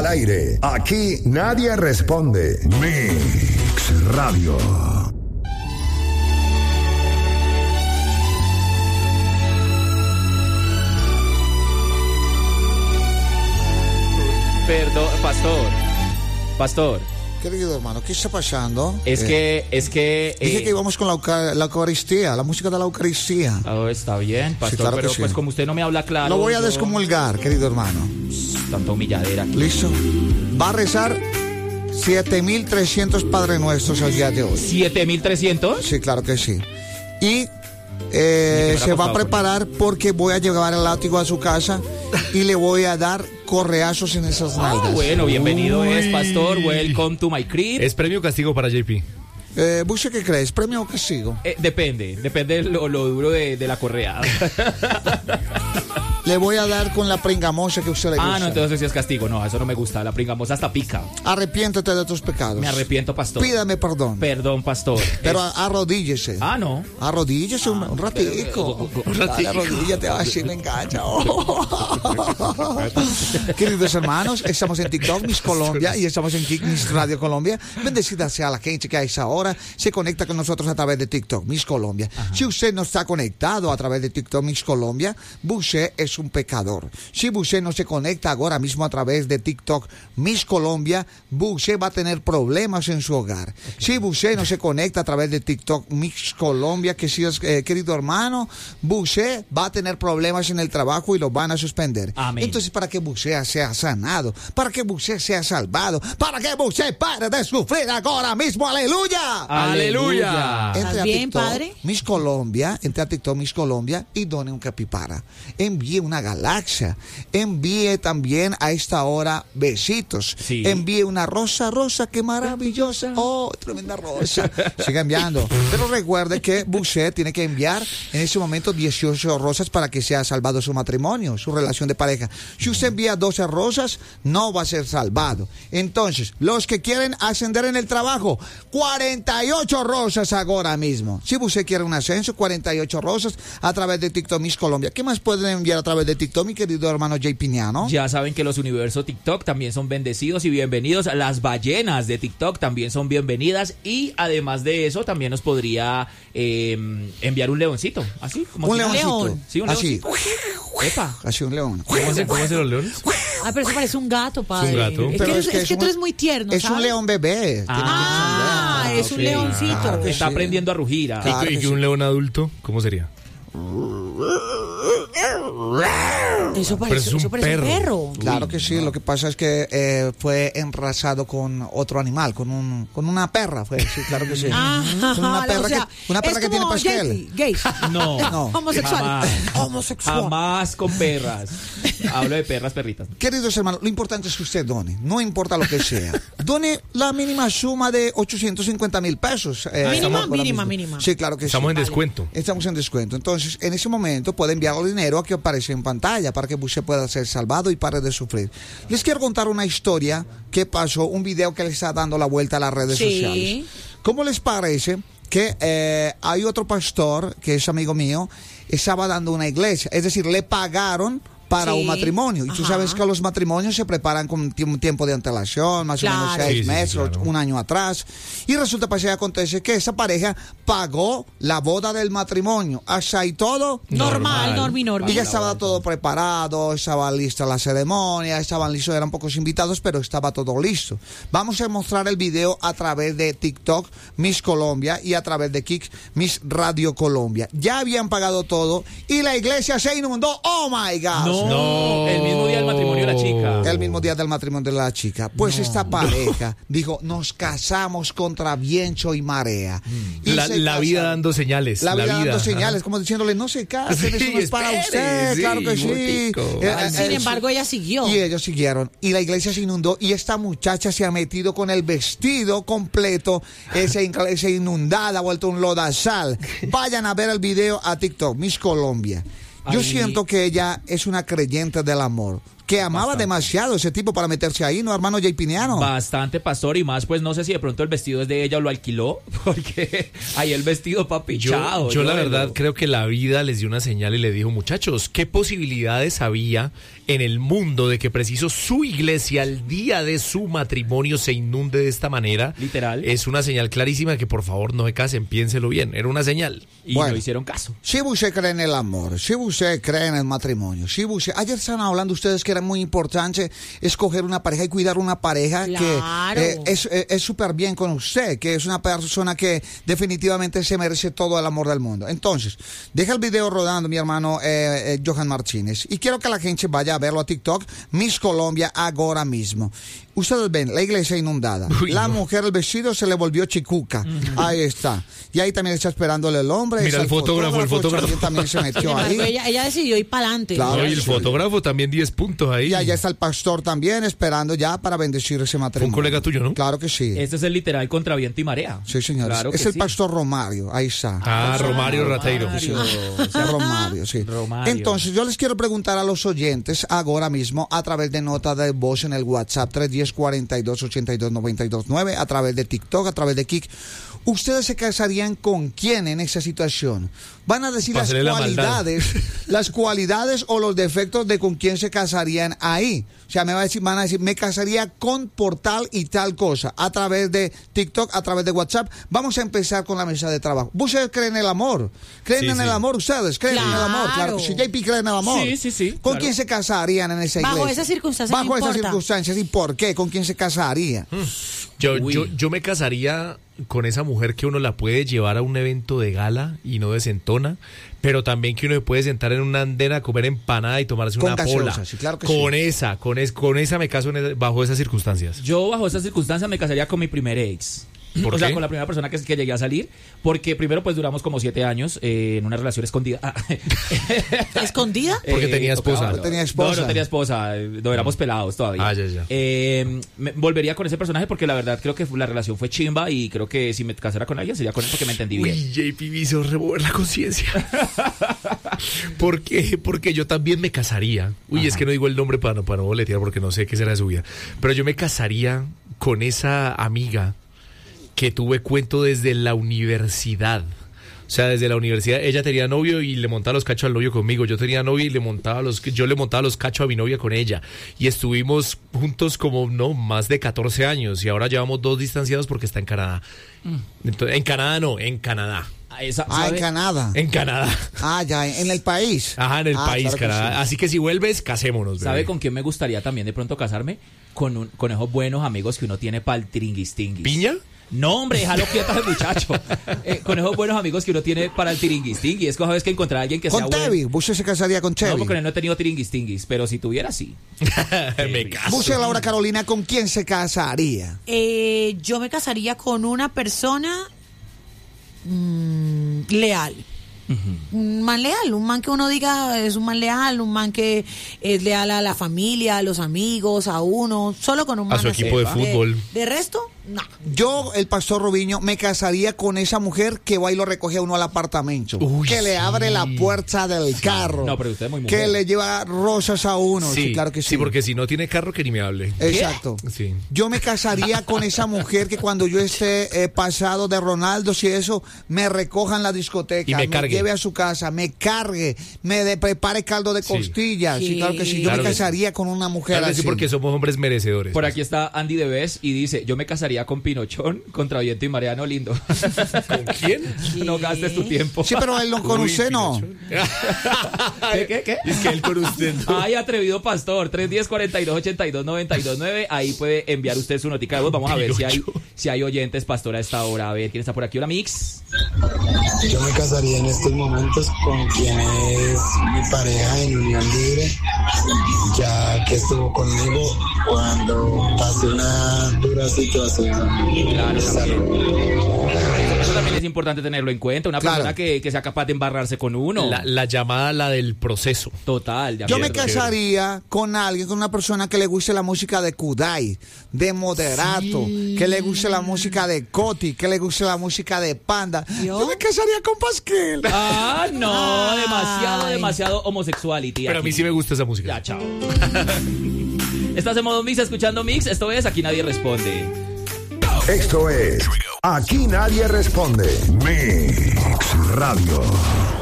Al aire, aquí nadie responde. Mix Radio. Perdón, pastor. Querido hermano, ¿qué está pasando? Es que dije que íbamos con la Eucaristía, la música de la Eucaristía. Oh, está bien, pastor, sí, claro, pero pues como usted no me habla claro. Lo voy a descomulgar, querido hermano. Tanta humilladera. Listo. Va a rezar 7,300 Padre Nuestros al día de hoy. ¿7,300? Sí, claro que sí. Y se va a preparar porque voy a llevar el látigo a su casa y le voy a dar correazos en esas nalgas. Bueno, bienvenido es, pastor. Welcome to my crib. ¿Es premio o castigo para JP? ¿Vos qué crees? ¿Premio o castigo? Depende de lo duro de la correada. Le voy a dar con la pringamosa que usted le gusta. No, entonces sí es castigo. No, eso no me gusta. La pringamosa hasta pica. Arrepiéntete de tus pecados. Me arrepiento, pastor. Pídame perdón. Perdón, pastor. Pero arrodíllese. No. Arrodíllese un ratico. Dale, arrodíllate, así me engancha. Queridos hermanos, estamos en TikTok, Miss Colombia, y estamos en Miss Radio Colombia. Bendecida sea la gente que a esa hora se conecta con nosotros a través de TikTok, Miss Colombia. Ajá. Si usted no está conectado a través de TikTok, Miss Colombia, usted es un pecador. Si usted no se conecta ahora mismo a través de TikTok, Miss Colombia, usted va a tener problemas en su hogar. Si usted no se conecta a través de TikTok, Miss Colombia, que si es, querido hermano, usted va a tener problemas en el trabajo y lo van a suspender. Amén. Entonces, para que usted sea sanado, para que usted sea salvado, para que usted pare de sufrir ahora mismo, aleluya. Aleluya. Entre a bien, TikTok, padre? Miss Colombia, entre a TikTok, Miss Colombia, y done un capipara. Envíe una galaxia. Envíe también a esta hora besitos. Sí. Envíe una rosa, qué maravillosa. Oh, tremenda rosa. Siga enviando. Pero recuerde que usted tiene que enviar en ese momento 18 rosas para que sea salvado su matrimonio, su relación de pareja. Si usted envía 12 rosas, no va a ser salvado. Entonces, los que quieren ascender en el trabajo, 48 rosas ahora mismo. Si usted quiere un ascenso, 48 rosas a través de TikTok Miss Colombia. ¿Qué más pueden enviar a través de TikTok, mi querido hermano Jay Piñano? Ya saben que los universos TikTok también son bendecidos y bienvenidos. Las ballenas de TikTok también son bienvenidas. Y además de eso, también nos podría enviar un leoncito. Así como un si leoncito. León. Sí, un así. leoncito. Epa. Así un león. ¿Cómo se los leones? Pero eso parece un gato, padre. Es un gato. Pero es que tú eres muy tierno, Es ¿sabes? un león bebé. Es un leoncito. Claro que Está sí. aprendiendo a rugir. Claro ¿Y que que un león adulto? ¿Cómo sería? Eso parece un perro. Claro que sí, lo que pasa es que fue enrasado con otro animal, con una perra, fue, sí, claro que sí. Con una perra que tiene pastel. Gay. No. Homosexual. Jamás con perras. Hablo de perritas. Queridos hermanos, lo importante es que usted done, no importa lo que sea. Done la mínima suma de 850,000 pesos. Mínima. Sí, claro que Estamos sí. en descuento. Estamos en descuento. Entonces, en ese momento puede enviar el dinero que aparece en pantalla para que usted pueda ser salvado y pare de sufrir. Les quiero contar una historia que pasó, un video que le está dando la vuelta a las redes sociales. ¿Cómo les parece que hay otro pastor, que es amigo mío, estaba dando una iglesia? Es decir, le pagaron para un matrimonio. Y tú sabes que los matrimonios se preparan con un tiempo de antelación, más o menos 6 meses, un año atrás. Y resulta, pues, acontece que esa pareja pagó la boda del matrimonio. Hasta ahí todo Normal. Y ya estaba todo preparado, estaba lista la ceremonia, estaban listos, eran pocos invitados, pero estaba todo listo. Vamos a mostrar el video a través de TikTok Miss Colombia y a través de Kik Miss Radio Colombia. Ya habían pagado todo y la iglesia se inundó. ¡Oh, my God! No, el mismo día del matrimonio de la chica. El mismo día del matrimonio de la chica. Pues esta pareja dijo, nos casamos contra viento y marea. Y la vida dando señales. La vida dando señales, como diciéndole, no se casen, eso no es para usted. Claro que sí. Sin embargo, ella siguió. Y ellos siguieron. Y la iglesia se inundó. Y esta muchacha se ha metido con el vestido completo. Esa inundada, ha vuelto un lodazal. Vayan a ver el video a TikTok, Miss Colombia. Yo siento que ella es una creyente del amor. que amaba demasiado ese tipo para meterse ahí, ¿no, hermano Jaypiniano? Bastante, pastor, y más, pues no sé si de pronto el vestido es de ella o lo alquiló, porque ahí el vestido, papi, chao. Yo la verdad creo que la vida les dio una señal y le dijo, muchachos, ¿qué posibilidades había en el mundo de que preciso su iglesia al día de su matrimonio se inunde de esta manera? Literal. Es una señal clarísima de que por favor no se casen, piénselo bien, era una señal. Y no hicieron caso. Si usted cree en el amor, si usted cree en el matrimonio, si usted... Ayer estaban hablando ustedes que era muy importante escoger una pareja y cuidar una pareja que es súper bien con usted, que es una persona que definitivamente se merece todo el amor del mundo. Entonces, deja el video rodando, mi hermano Johan Martínez, y quiero que la gente vaya a verlo a TikTok, Miss Colombia, ahora mismo. Ustedes ven, la iglesia inundada. La mujer, el vestido se le volvió chicuca. Ahí está. Y ahí también está esperándole el hombre. Mira el fotógrafo. También se metió ahí. Ella decidió ir para adelante. Claro, y el fotógrafo también 10 puntos ahí. Y allá está el pastor también esperando ya para bendecir ese matrimonio. Fue un colega tuyo, ¿no? Claro que sí. Este es el literal contra viento y marea. Sí, señor. Claro es el pastor Romario. Ahí está. Romario Rateiro. Romario, sí. Romario. Entonces, yo les quiero preguntar a los oyentes ahora mismo a través de nota de voz en el WhatsApp 310-42-82-92-9, a través de TikTok, a través de Kik. ¿Ustedes se casarían con quién en esa situación? Van a decir las cualidades o los defectos de con quién se casarían ahí. O sea, van a decir, me casaría con por tal y tal cosa, a través de TikTok, a través de WhatsApp. Vamos a empezar con la mesa de trabajo. ¿Ustedes creen en el amor? ¿Creen en el amor ustedes? ¿Creen en el amor? Claro que sí. JP cree en el amor. Sí. ¿Con quién se casarían en esa iglesia? Bajo esas circunstancias. Bajo esas circunstancias. ¿Y por qué? ¿Con quién se casaría? Yo me casaría con esa mujer que uno la puede llevar a un evento de gala y no desentona, pero también que uno se puede sentar en una andena a comer empanada y tomarse una pola. Sí, claro que con sí. esa me caso bajo esas circunstancias. Yo bajo esas circunstancias me casaría con mi primer ex. ¿Por qué? Sea, con la primera persona que llegué a salir, porque primero pues duramos como 7 años en una relación escondida. ¿Escondida? Porque tenía esposa. No tenía esposa. No tenía esposa, no éramos pelados todavía. Ya. Me volvería con ese personaje porque la verdad creo que la relación fue chimba y creo que si me casara con alguien sería con él porque me entendí bien. JP me hizo remover la conciencia. ¿Por qué? Porque yo también me casaría. Es que no digo el nombre para no boletear porque no sé qué será de su vida. Pero yo me casaría con esa amiga que tuve cuento desde la universidad. O sea, desde la universidad ella tenía novio y le montaba los cachos al novio conmigo. Yo tenía novio y yo le montaba los cachos a mi novia con ella. Y estuvimos juntos como más de 14 años. Y ahora llevamos 2 distanciados porque está en Canadá. Entonces, en Canadá. En Canadá. En Canadá. Ya, en el país. Ajá, en el país, claro, Canadá. Sí. Así que si vuelves, casémonos. ¿Sabe bebé? con quién me gustaría también de pronto casarme? Con esos buenos amigos que uno tiene para el tiringuistinguis. ¿Piña? No, hombre, déjalo quieto ese muchacho. Con esos buenos amigos que uno tiene para el tiringuistingui. Es que vez que encontrar a alguien que sea bueno. ¿Con Tevi? ¿Usted se casaría con Tevi? No, porque él no he tenido tiringuistinguis, pero si tuviera, sí. Me caso. ¿Usted, Laura Carolina, con quién se casaría? Yo me casaría con una persona leal. Un man leal, un man que uno diga es un man leal, un man que es leal a la familia, a los amigos, a uno, solo con un man a su equipo de fútbol. De resto, no. Yo, el pastor Rubiño, me casaría con esa mujer que va y lo recoge a uno al apartamento, que le abre la puerta del carro, no, pero usted es muy mujer. Que le lleva rosas a uno. Sí, claro que sí. Sí, porque si no tiene carro, que ni me hable. Exacto. Sí. Yo me casaría con esa mujer que cuando yo esté pasado de Ronaldo, si eso, me recoja en la discoteca, y me cargue. Lleve a su casa, me cargue, prepare caldo de costillas. Sí, claro que sí. Yo me casaría con una mujer claro así. Sí, porque somos hombres merecedores. Por aquí está Andy Debes y dice, yo me casaría con Pinochón, contra Viento y Mariano Lindo. ¿Con quién? No gastes tu tiempo. Sí, pero él no con usted, no. ¿Qué? Es que él con usted no. Ay, atrevido pastor, 310-42-82-92-9. Ahí puede enviar usted su notica de voz. Vamos a ver si hay oyentes, pastor, a esta hora. A ver, ¿quién está por aquí? Hola, Mix. Yo me casaría en estos momentos con quien es mi pareja en unión libre, ya que estuvo conmigo cuando pasé una dura situación de salud. Eso también es importante tenerlo en cuenta. Una persona que sea capaz de embarrarse con uno. La llamada, la del proceso. Total. De Yo me acuerdo. casaría con alguien, con una persona que le guste la música de Kudai, de Moderato, que le guste la música de Coti, que le guste la música de Panda. Yo me casaría con Pasquel. Ah, no, Ay. demasiado homosexuality. Pero a aquí. mí sí me gusta esa música. Ya, chao. Estás en modo Mix, escuchando Mix. Esto es Aquí Nadie Responde. Esto es Aquí Nadie Responde. Mix Radio.